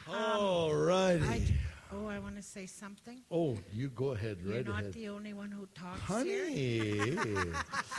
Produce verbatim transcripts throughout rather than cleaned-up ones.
All I, righty. oh, I want to say something. Oh, you go ahead, You're right not ahead. the only one who talks here. Honey.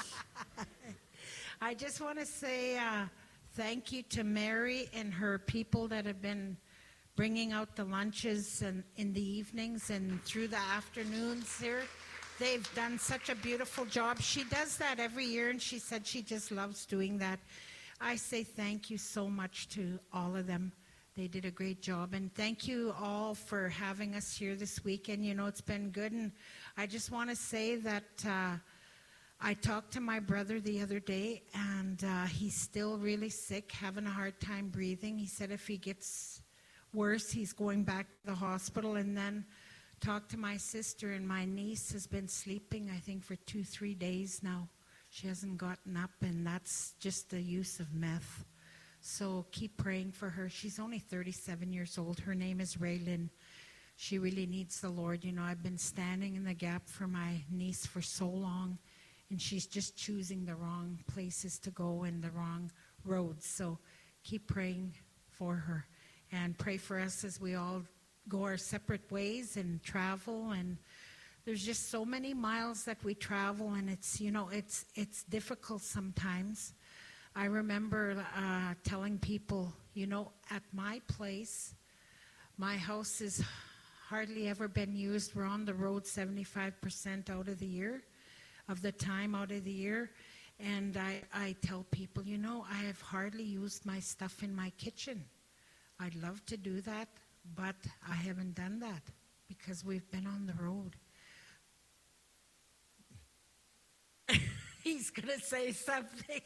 I just want to say uh, thank you to Mary and her people that have been bringing out the lunches and in the evenings and through the afternoons here. They've done such a beautiful job. She does that every year, and she said she just loves doing that. I say thank you so much to all of them. They did a great job, and thank you all for having us here this weekend. You know, it's been good, and I just want to say that uh, I talked to my brother the other day, and uh, he's still really sick, having a hard time breathing. He said if he gets worse, he's going back to the hospital, and then talked to my sister, and my niece has been sleeping, I think, for two, three days now. She hasn't gotten up, and that's just the use of meth. So keep praying for her. She's only thirty-seven years old. Her name is Raylyn. She really needs the Lord. You know, I've been standing in the gap for my niece for so long, and she's just choosing the wrong places to go and the wrong roads. So keep praying for her, and pray for us as we all go our separate ways and travel. And there's just so many miles that we travel, and it's, you know, it's it's difficult sometimes. I remember uh, telling people, you know, at my place, my house has hardly ever been used. We're on the road seventy-five percent out of the year, of the time out of the year. And I, I tell people, you know, I have hardly used my stuff in my kitchen. I'd love to do that, but I haven't done that because we've been on the road. He's going to say something.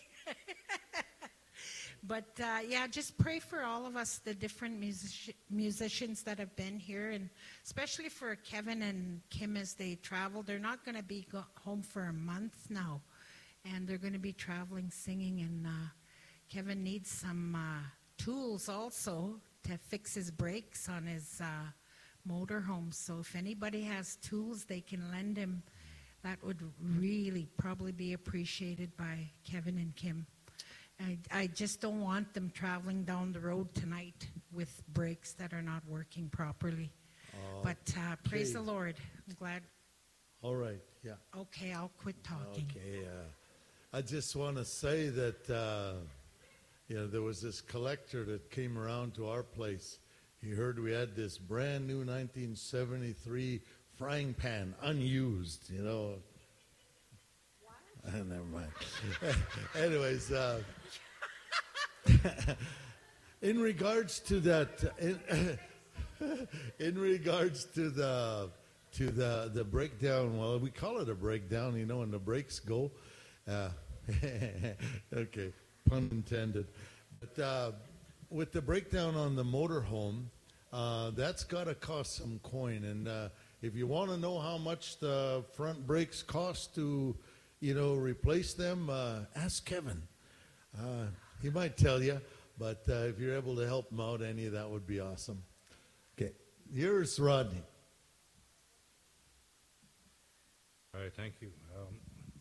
But uh, yeah, just pray for all of us, the different music- musicians that have been here, and especially for Kevin and Kim as they travel. They're not going to be go- home for a month now, and they're going to be traveling, singing, and uh, Kevin needs some uh, tools also to fix his brakes on his uh, motorhome. So if anybody has tools they can lend him, that would really probably be appreciated by Kevin and Kim. I, I just don't want them traveling down the road tonight with brakes that are not working properly. Uh, but uh, praise okay. the Lord. I'm glad. All right, yeah. Okay, I'll quit talking. Okay, uh, I just want to say that, uh, you know, there was this collector that came around to our place. He heard we had this brand new nineteen seventy-three frying pan, unused, you know. What? Never mind. Anyways, uh, in regards to that, in, in regards to the to the the breakdown, well, we call it a breakdown, you know, when the brakes go. Uh, okay, pun intended. But uh, with the breakdown on the motorhome, uh, that's got to cost some coin. And uh, if you want to know how much the front brakes cost to, you know, replace them, uh, ask Kevin. Uh, he might tell you, but uh, if you're able to help him out, any of that would be awesome. Okay, here's Rodney. All right, thank you. Um,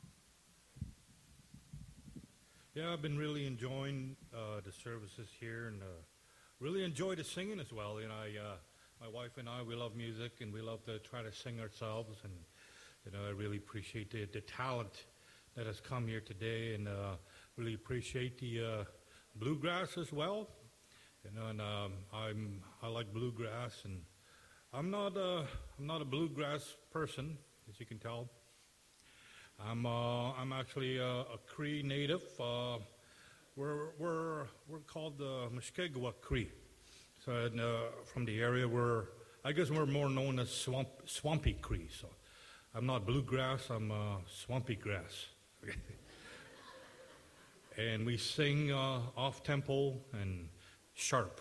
yeah, I've been really enjoying uh, the services here, and uh, really enjoy the singing as well. You know, I, uh, my wife and I, we love music, and we love to try to sing ourselves, and you know, I really appreciate the, the talent that has come here today, and uh, really appreciate the uh, bluegrass as well. You know, and um, I'm I like bluegrass, and I'm not a I'm not a bluegrass person, as you can tell. I'm uh, I'm actually a, a Cree native. Uh, we're we're we're called the Mushkegwa Cree. So uh, from the area, we're I guess we're more known as swamp swampy Cree. So I'm not bluegrass. I'm uh, swampy grass. And we sing uh, off tempo and sharp.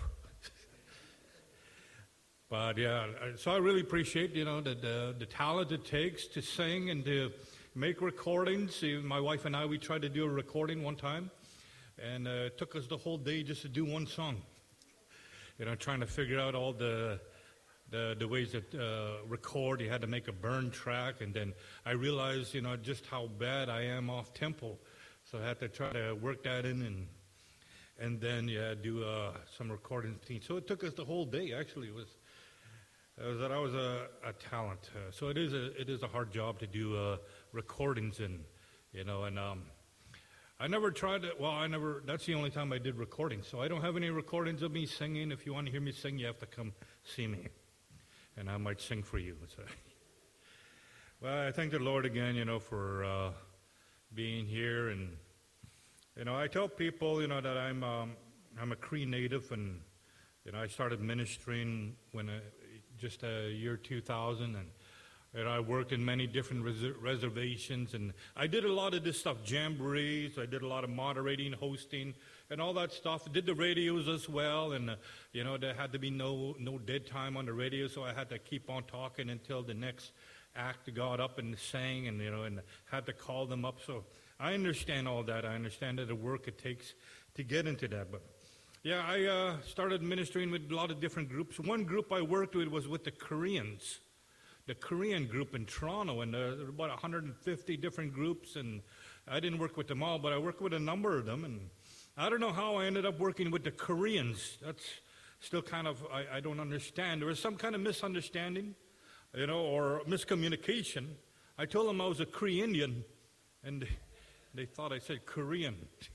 But yeah, so I really appreciate, you know, the, the the talent it takes to sing and to make recordings. My wife and I, we tried to do a recording one time, and uh, it took us the whole day just to do one song. You know, trying to figure out all the the, the ways that uh, record. You had to make a burn track, and then I realized, you know, just how bad I am off tempo. So I had to try to work that in, and and then yeah, do uh, some recording routine. So it took us the whole day. Actually, it was it was that I was a, a talent. Uh, so it is a it is a hard job to do uh, recordings, and you know, and um, I never tried to. Well, I never. That's the only time I did recordings. So I don't have any recordings of me singing. If you want to hear me sing, you have to come see me, and I might sing for you. So. Well, I thank the Lord again, you know, for uh, being here, and you know, I tell people, you know, that I'm um, I'm a Cree native, and you know, I started ministering when I, just a year two thousand, and and I worked in many different res- reservations, and I did a lot of this stuff, jamborees. I did a lot of moderating, hosting, and all that stuff. I did the radios as well, and uh, you know, there had to be no no dead time on the radio, so I had to keep on talking until the next act got up and sang, and you know, and had to call them up. So I understand all that. I understand that the work it takes to get into that. But yeah, I uh, started ministering with a lot of different groups. One group I worked with was with the Koreans, the Korean group in Toronto, and uh, there were about one hundred fifty different groups. And I didn't work with them all, but I worked with a number of them. And I don't know how I ended up working with the Koreans. That's still kind of I, I don't understand. There was some kind of misunderstanding, you know, or miscommunication. I told them I was a Cree Indian, and they thought I said Korean.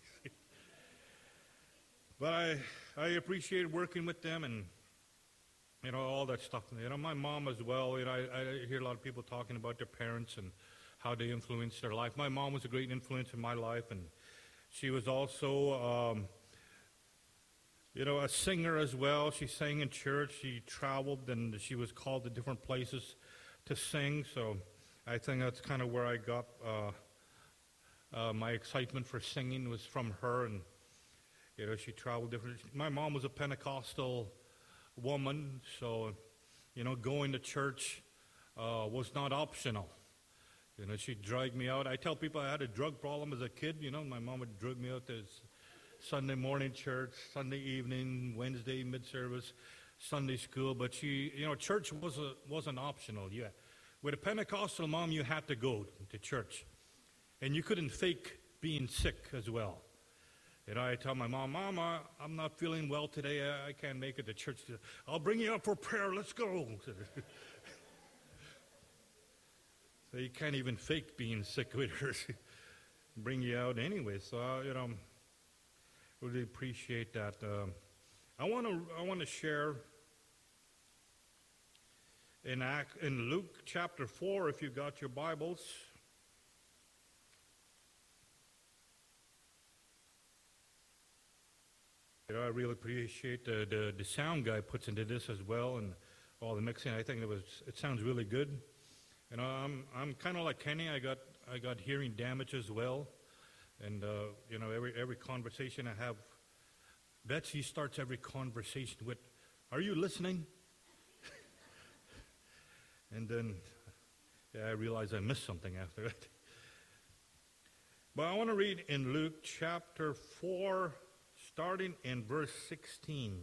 But I, I appreciate working with them, and you know, all that stuff. You know, my mom as well. You know, I, I hear a lot of people talking about their parents and how they influenced their life. My mom was a great influence in my life, and she was also, um, you know, a singer as well. She sang in church. She traveled, and she was called to different places to sing. So I think that's kind of where I got uh, uh, my excitement for singing was from her. And, you know, she traveled different. My mom was a Pentecostal woman, so, you know, going to church uh, was not optional. You know, she'd drag me out. I tell people I had a drug problem as a kid. You know, my mom would drag me out to Sunday morning church, Sunday evening, Wednesday mid-service, Sunday school. But she, you know, church was a, wasn't optional. Yeah, with a Pentecostal mom, you had to go to church, and you couldn't fake being sick as well. You know, I tell my mom, Mom, I, I'm not feeling well today. I, I can't make it to church. I'll bring you up for prayer. Let's go. So you can't even fake being sick with her. Bring you out anyway. So uh, you know, really appreciate that. Uh, I want to I want to share in Act in Luke chapter four. If you got your Bibles. You know, I really appreciate the, the the sound guy puts into this as well, and all the mixing. I think it was it sounds really good. You know, I'm I'm kind of like Kenny. I got I got hearing damage as well, and uh, you know, every every conversation I have, Betsy starts every conversation with, "Are you listening?" And then, yeah, I realize I missed something after it. But I want to read in Luke chapter four, starting in verse sixteen.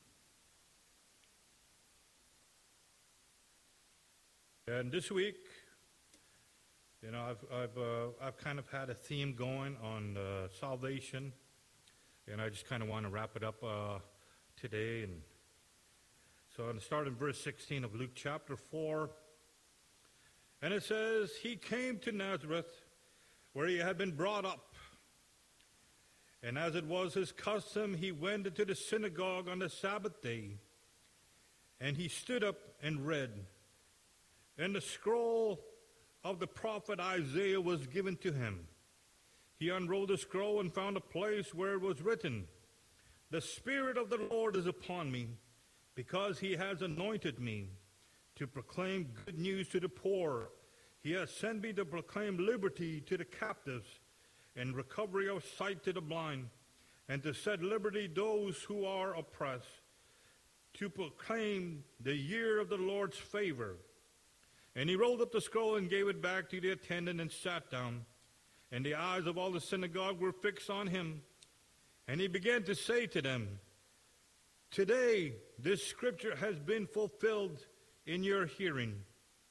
And this week, you know, I've I've uh, I've kind of had a theme going on uh, salvation, and I just kind of want to wrap it up uh, today. And so I'm going to start in verse sixteen of Luke chapter four, and it says, "He came to Nazareth, where he had been brought up, and as it was his custom, he went into the synagogue on the Sabbath day, and he stood up and read. And the scroll of the prophet Isaiah was given to him. He unrolled the scroll and found a place where it was written, 'The Spirit of the Lord is upon me, because he has anointed me to proclaim good news to the poor. He has sent me to proclaim liberty to the captives and recovery of sight to the blind, and to set liberty those who are oppressed, to proclaim the year of the Lord's favor.' And he rolled up the scroll and gave it back to the attendant and sat down. And the eyes of all the synagogue were fixed on him. And he began to say to them, 'Today this scripture has been fulfilled in your hearing.'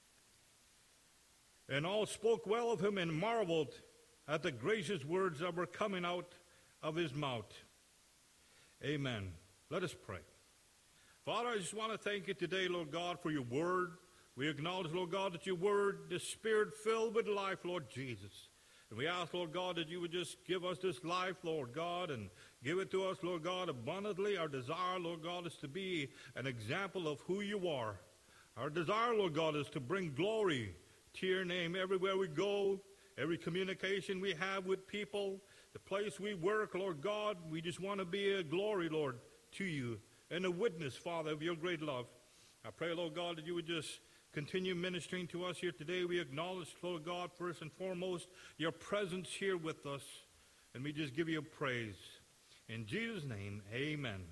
And all spoke well of him and marveled at the gracious words that were coming out of his mouth. Amen. Let us pray. Father, I just want to thank you today, Lord God, for your word. We acknowledge, Lord God, that your word is spirit-filled with life, Lord Jesus. And we ask, Lord God, that you would just give us this life, Lord God, and give it to us, Lord God, abundantly. Our desire, Lord God, is to be an example of who you are. Our desire, Lord God, is to bring glory to your name everywhere we go, every communication we have with people, the place we work, Lord God. We just want to be a glory, Lord, to you and a witness, Father, of your great love. I pray, Lord God, that you would just continue ministering to us here today. We acknowledge, Lord God, first and foremost, your presence here with us. And we just give you praise. In Jesus' name, amen.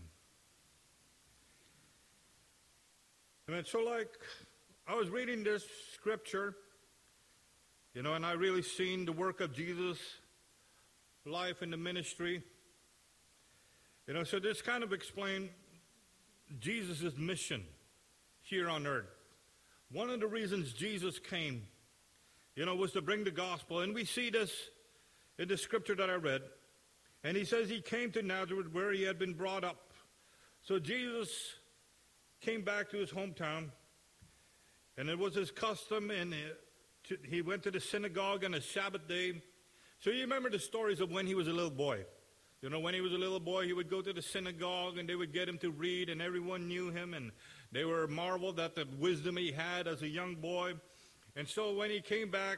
And so, like, I was reading this scripture, you know, and I really seen the work of Jesus' life in the ministry. You know, so this kind of explained Jesus' mission here on earth. One of the reasons Jesus came, you know, was to bring the gospel. And we see this in the scripture that I read. And he says he came to Nazareth where he had been brought up. So Jesus came back to his hometown. And it was his custom, and he went to the synagogue on a Sabbath day. So you remember the stories of when he was a little boy. You know, when he was a little boy, he would go to the synagogue, and they would get him to read, and everyone knew him, and they were marveled at the wisdom he had as a young boy. And so when he came back,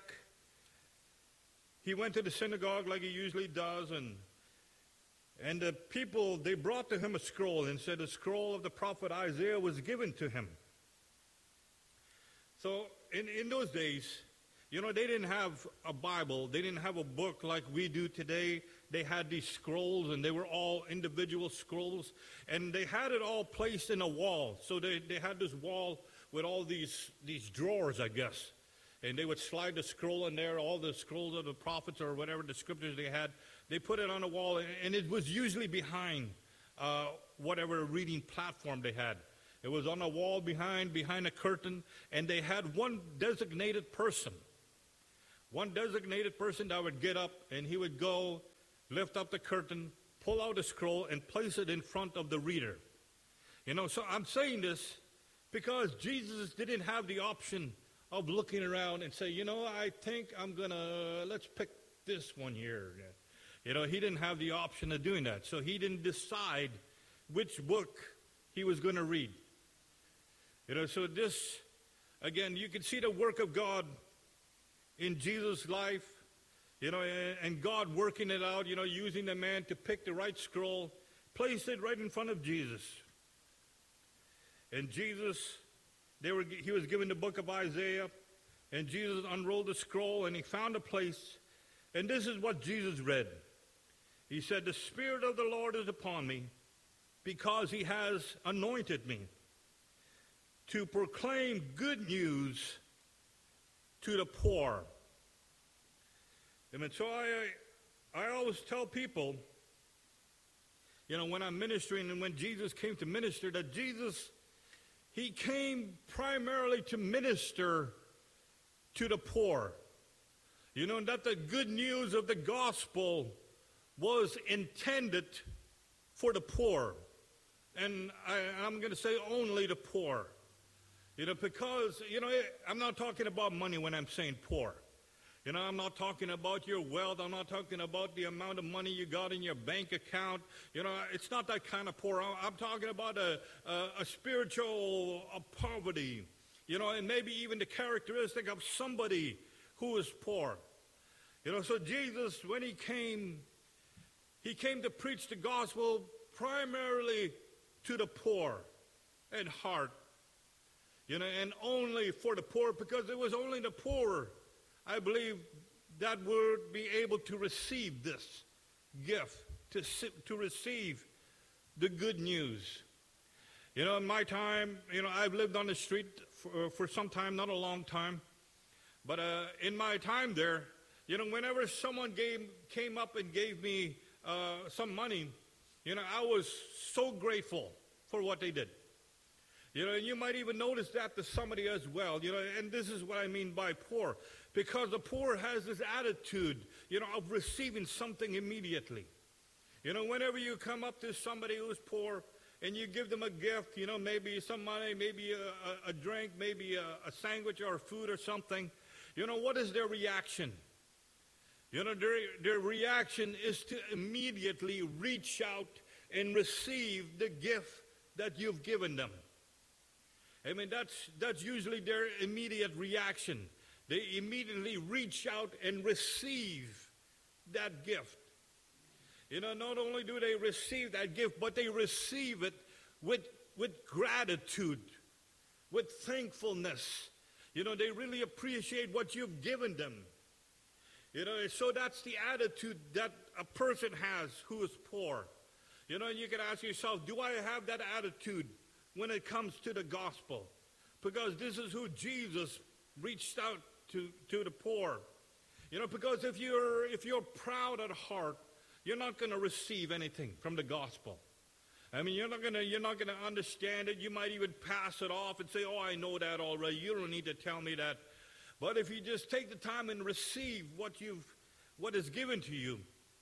he went to the synagogue like he usually does, and and the people, they brought to him a scroll and said the scroll of the prophet Isaiah was given to him. So in, in those days, you know, they didn't have a Bible. They didn't have a book like we do today. They had these scrolls, and they were all individual scrolls. And they had it all placed in a wall. So they, they had this wall with all these, these drawers, I guess. And they would slide the scroll in there, all the scrolls of the prophets or whatever the scriptures they had. They put it on a wall, and it was usually behind uh, whatever reading platform they had. It was on a wall behind, behind a curtain, and they had one designated person. One designated person that would get up, and he would go, lift up the curtain, pull out a scroll, and place it in front of the reader. You know, so I'm saying this because Jesus didn't have the option of looking around and say, you know, I think I'm going to, let's pick this one here. You know, he didn't have the option of doing that. So he didn't decide which book he was going to read. You know, so this, again, you can see the work of God in Jesus' life, you know, and God working it out, you know, using the man to pick the right scroll, placed it right in front of Jesus. And Jesus, they were, he was given the book of Isaiah, and Jesus unrolled the scroll, and he found a place, and this is what Jesus read. He said, "The Spirit of the Lord is upon me, because he has anointed me to proclaim good news to the poor." And so I, I always tell people, you know, when I'm ministering and when Jesus came to minister, that Jesus, he came primarily to minister to the poor. You know, that the good news of the gospel was intended for the poor. And I, I'm going to say only the poor. You know, because, you know, I'm not talking about money when I'm saying poor. You know, I'm not talking about your wealth. I'm not talking about the amount of money you got in your bank account. You know, it's not that kind of poor. I'm talking about a, a, a spiritual a poverty. You know, and maybe even the characteristic of somebody who is poor. You know, so Jesus, when he came, he came to preach the gospel primarily to the poor at heart. You know, and only for the poor, because it was only the poor, I believe, that would be able to receive this gift, to, to receive the good news. You know, in my time, you know, I've lived on the street for, for some time, not a long time. But uh, in my time there, you know, whenever someone gave, came up and gave me uh, some money, you know, I was so grateful for what they did. You know, and you might even notice that to somebody as well, you know, and this is what I mean by poor. Because the poor has this attitude, you know, of receiving something immediately. You know, whenever you come up to somebody who's poor and you give them a gift, you know, maybe some money, maybe a, a, a drink, maybe a, a sandwich or food or something, you know, what is their reaction? You know, their, their reaction is to immediately reach out and receive the gift that you've given them. I mean, that's, that's usually their immediate reaction. They immediately reach out and receive that gift. You know, not only do they receive that gift, but they receive it with, with gratitude, with thankfulness. You know, they really appreciate what you've given them. You know, so that's the attitude that a person has who is poor. You know, you can ask yourself, do I have that attitude when it comes to the gospel? Because this is who Jesus reached out to, to the poor. You know, because if you're, if you're proud at heart, you're not going to receive anything from the gospel. I mean, you're not going to, you're not going to understand it. You might even pass it off and say, oh, I know that already. You don't need to tell me that. But if you just take the time and receive what you've, what is given to you.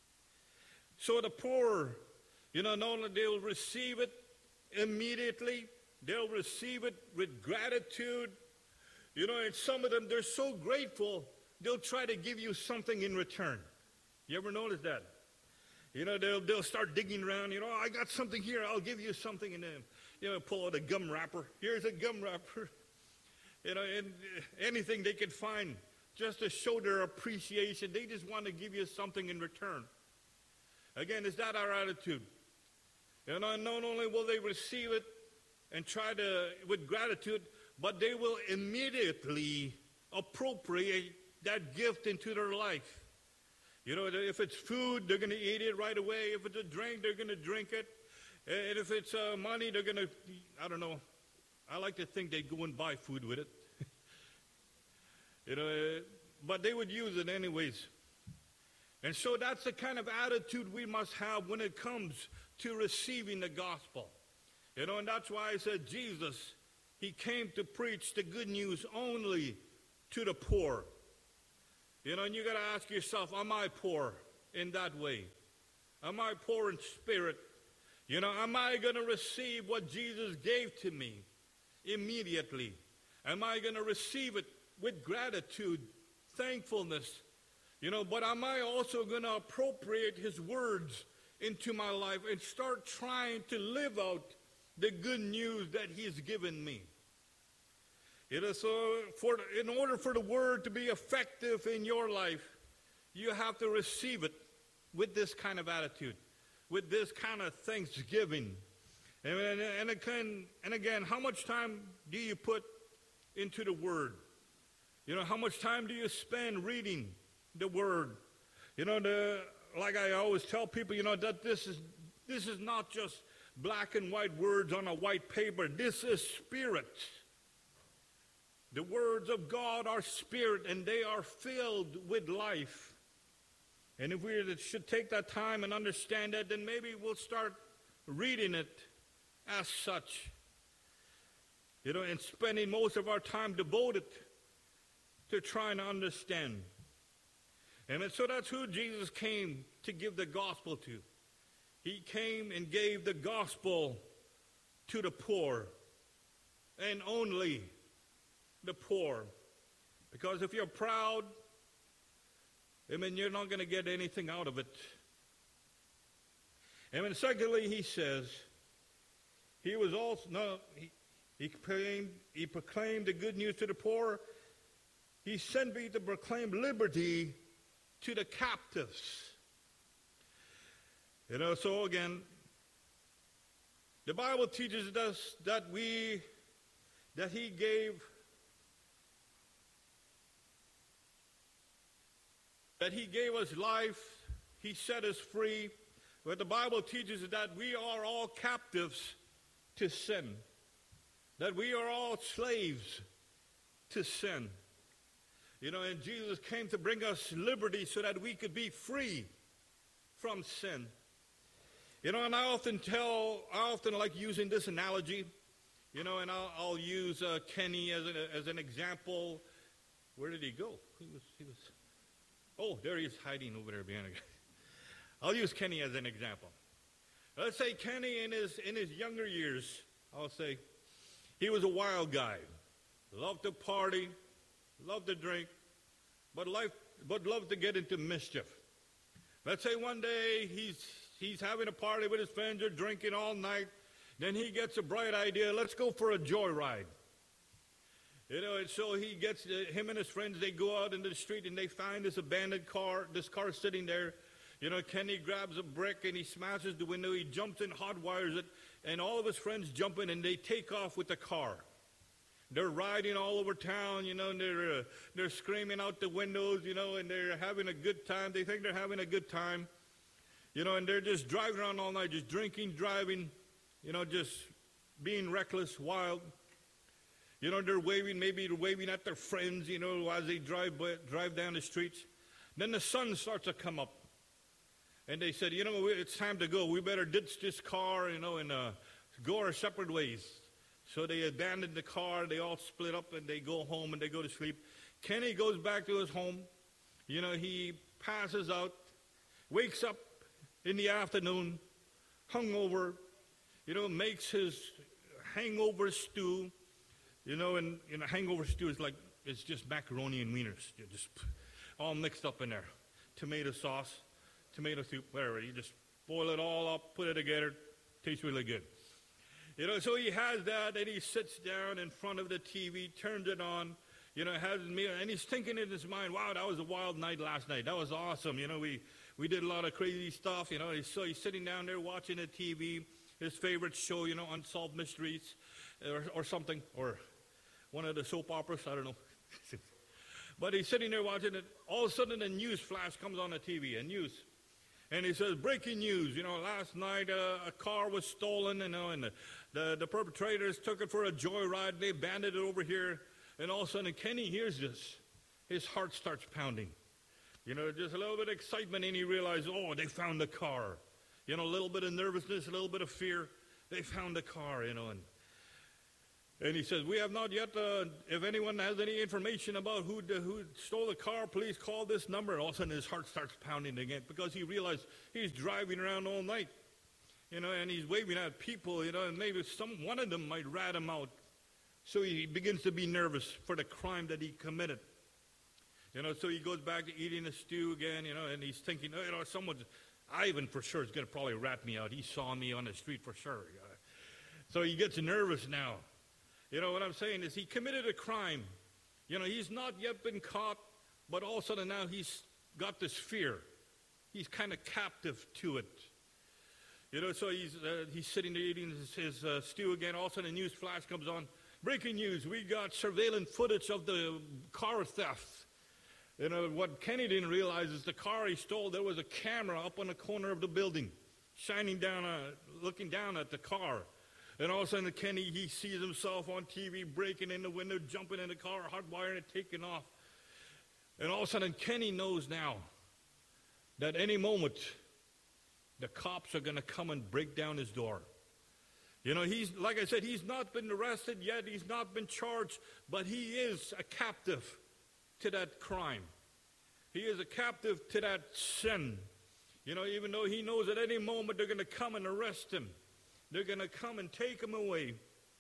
So the poor, you know, not only they'll receive it immediately, they'll receive it with gratitude. You know, and some of them, they're so grateful, they'll try to give you something in return. You ever notice that? You know, they'll, they'll start digging around. You know, I got something here, I'll give you something. And then, you know, pull out a gum wrapper. Here's a gum wrapper. You know, and anything they could find just to show their appreciation. They just want to give you something in return. Again, is that our attitude? You know, not only will they receive it and try to, with gratitude, but they will immediately appropriate that gift into their life. You know, if it's food, they're going to eat it right away. If it's a drink, they're going to drink it. And if it's uh, money, they're going to, I don't know, I like to think they'd go and buy food with it. You know, but they would use it anyways. And so that's the kind of attitude we must have when it comes to receiving the gospel. You know, and that's why I said Jesus, he came to preach the good news only to the poor. You know, and you got to ask yourself, am I poor in that way? Am I poor in spirit? You know, am I going to receive what Jesus gave to me immediately? Am I going to receive it with gratitude, thankfulness? You know, but am I also going to appropriate his words into my life and start trying to live out the good news that he's given me? You know, so for, in order for the word to be effective in your life, you have to receive it with this kind of attitude, with this kind of thanksgiving. And, and, and, again, and again, how much time do you put into the word? You know, how much time do you spend reading the word? You know, the, like I always tell people, you know, that this is, this is not just black and white words on a white paper. This is spirit. The words of God are spirit, and they are filled with life. And if we should take that time and understand that, then maybe we'll start reading it as such. You know, and spending most of our time devoted to trying to understand. And so that's who Jesus came to give the gospel to. He came and gave the gospel to the poor, and only the poor. Because if you're proud, I mean, you're not going to get anything out of it. And then secondly, he says, he was also, no, he, he, proclaimed, he proclaimed the good news to the poor. He sent me to proclaim liberty to the captives. You know, so again, the Bible teaches us that we, that he gave that he gave us life, he set us free. But the Bible teaches that we are all captives to sin, that we are all slaves to sin. You know, and Jesus came to bring us liberty so that we could be free from sin. You know, and I often tell, I often like using this analogy, you know, and I'll, I'll use uh, Kenny as an, as an example. Where did he go? He was, he was, oh, there he is hiding over there behind a guy. I'll use Kenny as an example. Let's say Kenny in his in his younger years, I'll say, he was a wild guy, loved to party, loved to drink, but life but loved to get into mischief. Let's say one day he's he's having a party with his friends, they're drinking all night, then he gets a bright idea, let's go for a joyride. You know, and so he gets, uh, him and his friends, they go out into the street and they find this abandoned car, this car sitting there. You know, Kenny grabs a brick and he smashes the window, he jumps in, hot wires it, and all of his friends jump in and they take off with the car. They're riding all over town, you know, and they're, uh, they're screaming out the windows, you know, and they're having a good time. They think they're having a good time, you know, and they're just driving around all night, just drinking, driving, you know, just being reckless, wild. You know, they're waving, maybe they're waving at their friends, you know, as they drive drive down the streets. Then the sun starts to come up. And they said, you know, it's time to go. We better ditch this car, you know, and uh, go our separate ways. So they abandoned the car. They all split up, and they go home, and they go to sleep. Kenny goes back to his home. You know, he passes out, wakes up in the afternoon, hungover, you know, makes his hangover stew. You know, and you know, hangover stew is like, it's just macaroni and wieners. You're just all mixed up in there. Tomato sauce, tomato soup, whatever. You just boil it all up, put it together. Tastes really good. You know, so he has that, and he sits down in front of the T V, turns it on, you know, has his meal, and he's thinking in his mind, wow, that was a wild night last night. That was awesome. You know, we, we did a lot of crazy stuff. You know, so he's sitting down there watching the T V, his favorite show, you know, Unsolved Mysteries or, or something, or one of the soap operas, I don't know. But he's sitting there watching it. All of a sudden, a news flash comes on the T V, a news. And he says, breaking news, you know, last night uh, a car was stolen, you know, and the, the, the perpetrators took it for a joyride. They banded it over here. And all of a sudden, Kenny hears this. His heart starts pounding. You know, just a little bit of excitement, and he realizes, oh, they found the car. You know, a little bit of nervousness, a little bit of fear. They found the car, you know, and And he says, we have not yet, uh, if anyone has any information about who who stole the car, please call this number. And all of a sudden his heart starts pounding again because he realized he's driving around all night, you know, and he's waving at people, you know, and maybe some one of them might rat him out. So he begins to be nervous for the crime that he committed. You know, so he goes back to eating the stew again, you know, and he's thinking, oh, you know, someone's, Ivan for sure is going to probably rat me out. He saw me on the street for sure. So he gets nervous now. You know, what I'm saying is he committed a crime. You know, he's not yet been caught, but all of a sudden now he's got this fear. He's kind of captive to it. You know, so he's uh, he's sitting there eating his, his uh, stew again. All of a sudden a news flash comes on. Breaking news, we got surveillance footage of the car theft. You know, what Kenny didn't realize is the car he stole, there was a camera up on the corner of the building, shining down, uh, looking down at the car. And all of a sudden, Kenny, he sees himself on T V, breaking in the window, jumping in the car, hardwiring it, taking off. And all of a sudden, Kenny knows now that any moment, the cops are going to come and break down his door. You know, he's, like I said, he's not been arrested yet. He's not been charged, but he is a captive to that crime. He is a captive to that sin. You know, even though he knows at any moment they're going to come and arrest him. They're going to come and take him away.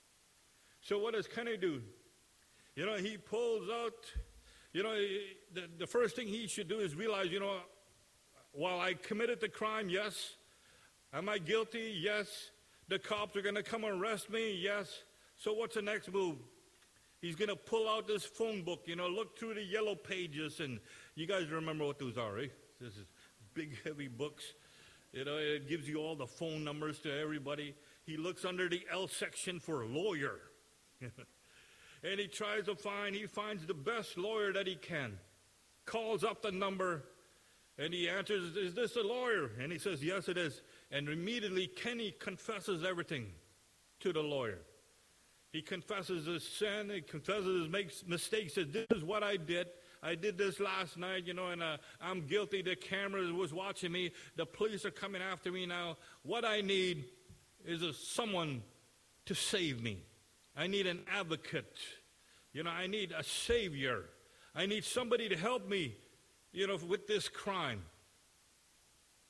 So what does Kenny do? You know, he pulls out, you know, the, the first thing he should do is realize, you know, while I committed the crime, yes. Am I guilty? Yes. The cops are going to come and arrest me? Yes. So what's the next move? He's going to pull out this phone book, you know, look through the yellow pages, and you guys remember what those are, right? This is big, heavy books. You know, it gives you all the phone numbers to everybody. He looks under the L section for a lawyer. And he tries to find, he finds the best lawyer that he can. Calls up the number, and he answers, is this a lawyer? And he says, yes, it is. And immediately, Kenny confesses everything to the lawyer. He confesses his sin, he confesses his makes mistakes, says, this is what I did. I did this last night, you know, and uh, I'm guilty. The camera was watching me. The police are coming after me now. What I need is a, someone to save me. I need an advocate. You know, I need a savior. I need somebody to help me, you know, with this crime.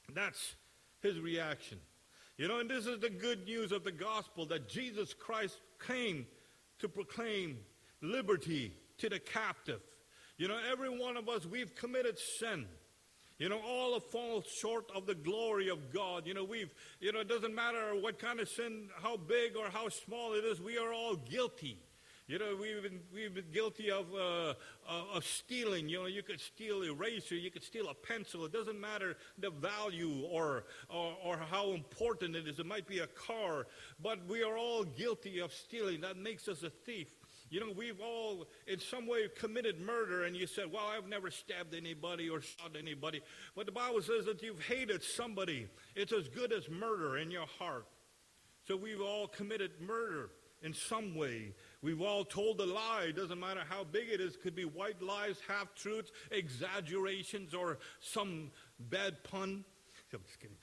That's his reaction. You know, and this is the good news of the gospel, that Jesus Christ came to proclaim liberty to the captive. You know, every one of us, we've committed sin. You know, all have fallen short of the glory of God. You know, we've, you know, it doesn't matter what kind of sin, how big or how small it is, we are all guilty. You know, we've been, we've been guilty of, uh, uh, of stealing. You know, you could steal an eraser, you could steal a pencil. It doesn't matter the value or, or, or how important it is. It might be a car, but we are all guilty of stealing. That makes us a thief. You know, we've all in some way committed murder, and you said, well, I've never stabbed anybody or shot anybody. But the Bible says that you've hated somebody. It's as good as murder in your heart. So we've all committed murder in some way. We've all told a lie. It doesn't matter how big it is. It could be white lies, half-truths, exaggerations, or some bad pun. I'm just kidding.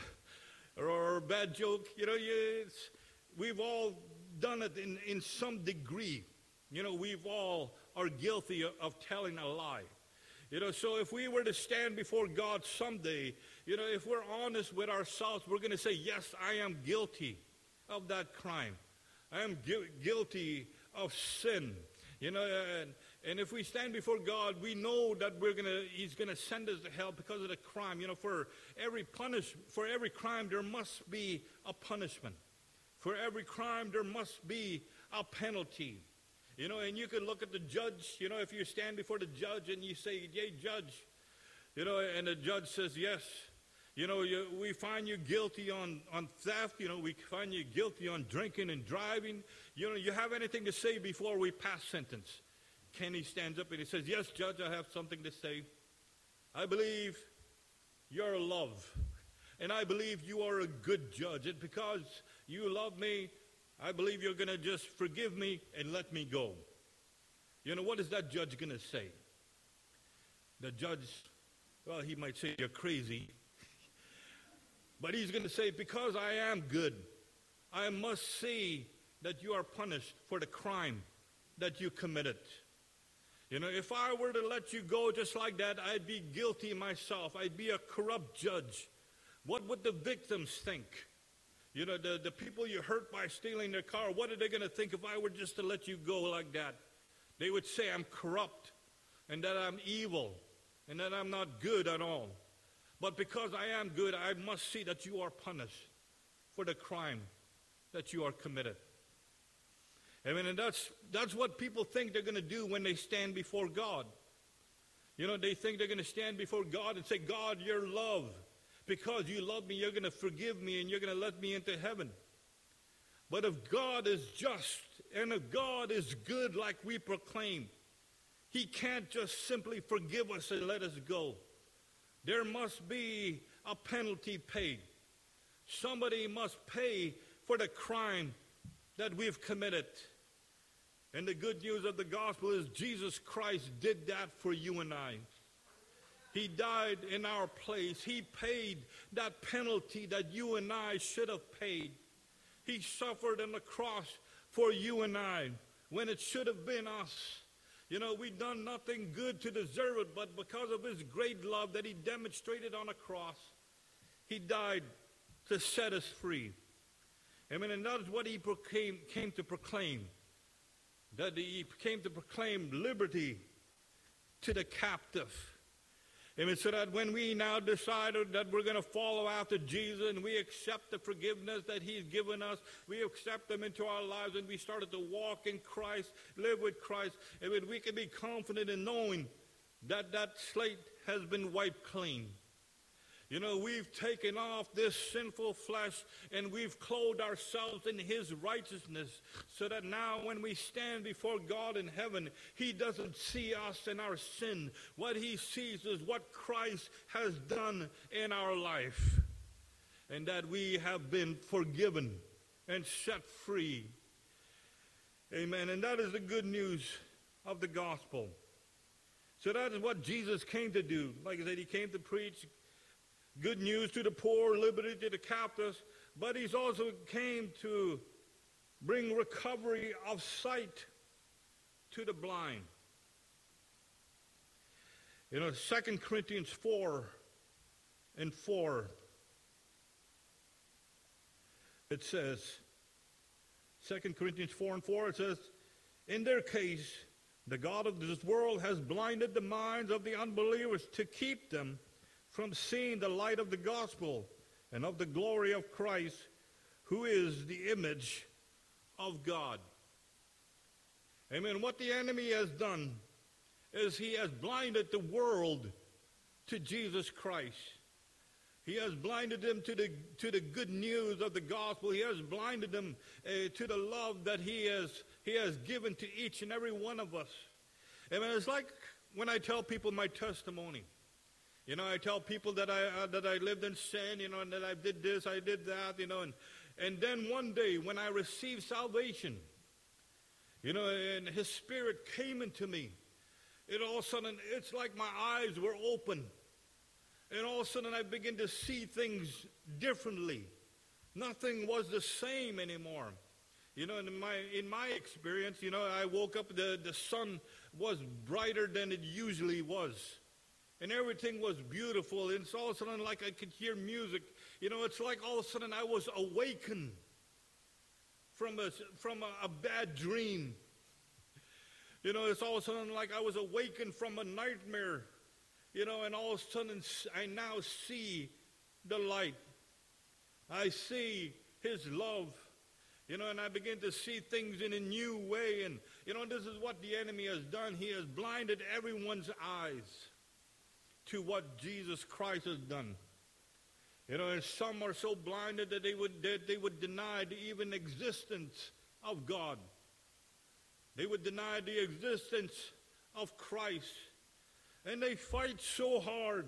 Or, or a bad joke. You know, you, it's, we've all done it in, in some degree. You know, we've all are guilty of, of telling a lie. You know, so if we were to stand before God someday, you know, if we're honest with ourselves, we're going to say, yes, I am guilty of that crime. I am gu- guilty of sin. You know, and, and if we stand before God, we know that we're gonna He's gonna send us to hell because of the crime. You know, for every punish for every crime there must be a punishment. For every crime there must be a penalty. You know, and you can look at the judge. You know, if you stand before the judge and you say, "Yea, judge," you know, and the judge says, "Yes." You know, you, we find you guilty on, on theft. You know, we find you guilty on drinking and driving. You know, you have anything to say before we pass sentence? Kenny stands up and he says, "Yes, Judge, I have something to say. I believe you're love. And I believe you are a good judge. And because you love me, I believe you're going to just forgive me and let me go." You know, what is that judge going to say? The judge, well, he might say, "You're crazy." But he's going to say, because I am good, I must see that you are punished for the crime that you committed. You know, if I were to let you go just like that, I'd be guilty myself. I'd be a corrupt judge. What would the victims think? You know, the, the people you hurt by stealing their car, what are they going to think if I were just to let you go like that? They would say I'm corrupt and that I'm evil and that I'm not good at all. But because I am good, I must see that you are punished for the crime that you are committed. I mean, and that's, that's what people think they're going to do when they stand before God. You know, they think they're going to stand before God and say, "God, you're love. Because you love me, you're going to forgive me and you're going to let me into heaven." But if God is just and if God is good like we proclaim, He can't just simply forgive us and let us go. There must be a penalty paid. Somebody must pay for the crime that we've committed. And the good news of the gospel is Jesus Christ did that for you and I. He died in our place. He paid that penalty that you and I should have paid. He suffered on the cross for you and I when it should have been us. You know, we've done nothing good to deserve it, but because of His great love that He demonstrated on a cross, He died to set us free. I mean, and that is what He proclaim, came to proclaim. That He came to proclaim liberty to the captive. I mean, so that when we now decided that we're going to follow after Jesus and we accept the forgiveness that He's given us, we accept Him into our lives and we started to walk in Christ, live with Christ, I mean, we can be confident in knowing that that slate has been wiped clean. You know, we've taken off this sinful flesh and we've clothed ourselves in His righteousness so that now when we stand before God in heaven, He doesn't see us in our sin. What He sees is what Christ has done in our life and that we have been forgiven and set free. Amen. And that is the good news of the gospel. So that is what Jesus came to do. Like I said, He came to preach good news to the poor, liberty to the captives, but He's also came to bring recovery of sight to the blind. You know, Second Corinthians four and four, it says, Second Corinthians four and four, it says, in their case, the God of this world has blinded the minds of the unbelievers to keep them from seeing the light of the gospel and of the glory of Christ, who is the image of God. Amen. What the enemy has done is he has blinded the world to Jesus Christ. He has blinded them to the to the good news of the gospel. He has blinded them uh, to the love that he has he has given to each and every one of us. Amen. It's like when I tell people my testimony. You know, I tell people that I uh, that I lived in sin, you know, and that I did this, I did that, you know, and and then one day when I received salvation, you know, and his spirit came into me, it all of a sudden, it's like my eyes were open. And all of a sudden I began to see things differently. Nothing was the same anymore. You know, in my in my experience, you know, I woke up, the, the sun was brighter than it usually was. And everything was beautiful. And it's all of a sudden like I could hear music. You know, it's like all of a sudden I was awakened from a, from a, a bad dream. You know, it's all of a sudden like I was awakened from a nightmare. You know, and all of a sudden I now see the light. I see his love. You know, and I begin to see things in a new way. And, you know, this is what the enemy has done. He has blinded everyone's eyes to what Jesus Christ has done. You know, and some are so blinded that they would that they would deny the even existence of God. They would deny the existence of Christ. And they fight so hard.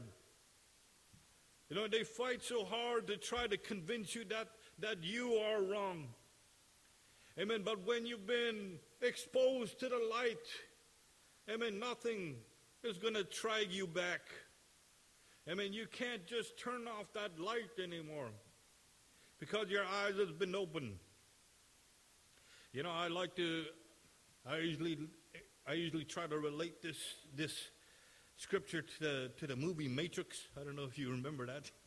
You know, they fight so hard to try to convince you that, that you are wrong. Amen. But when you've been exposed to the light, amen, nothing is going to drag you back. Amen. You can't just turn off that light anymore because your eyes have been opened. You know, I like to, I usually, I usually try to relate this, this scripture to the, to the movie Matrix. I don't know if you remember that.